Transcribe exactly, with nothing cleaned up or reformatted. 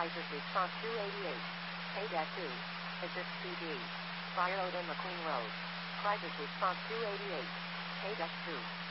Crisis Response two eighty-eight. K two. Assist P D. Fire Road and McQueen Road. Crisis Response two eighty-eight. K two.